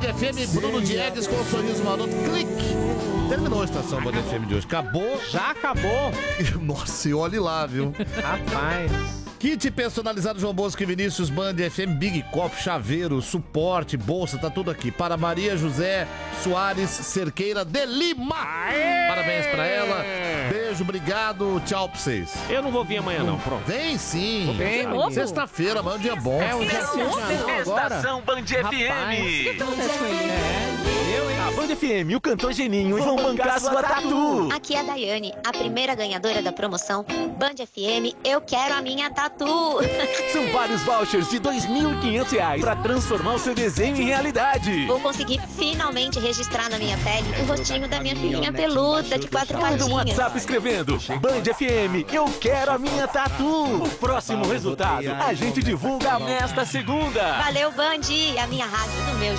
FM, Bruno Diegues com o sorriso maroto. Clique. Terminou a estação Band FM de hoje. Acabou. Já acabou. Nossa, e olhe lá, viu? Rapaz. Kit personalizado João Bosco e Vinícius, Band FM, Big Copo, chaveiro, suporte, bolsa, tá tudo aqui. Para Maria José Soares Cerqueira de Lima. Aê! Parabéns pra ela. Beijo, obrigado. Tchau pra vocês. Eu não vou vir amanhã não, pronto. Vem sim. Vem, menino. Sexta-feira, amanhã é um dia bom. É um dia agora. Estação Band FM. A Band FM, o cantor Geninho e vão bancar sua tatu. Aqui é a Daiane, a primeira ganhadora da promoção Band FM, eu quero a minha tatu. São vários vouchers de R$2.500 para transformar o seu desenho em realidade. Vou conseguir finalmente registrar na minha pele o rostinho da minha filhinha peluda de 4 Manda um patinhas. WhatsApp escrevendo Band FM, eu quero a minha tatu. O próximo resultado a gente divulga nesta segunda. Valeu, Band, a minha rádio do meu